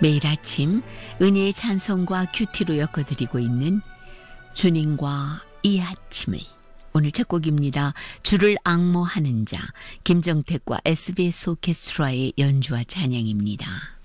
매일 아침 은혜의 찬송과 큐티로 엮어드리고 있는 주님과 이 아침을, 오늘 첫 곡입니다. 주를 앙모하는 자, 김정택과 SBS 오케스트라의 연주와 찬양입니다.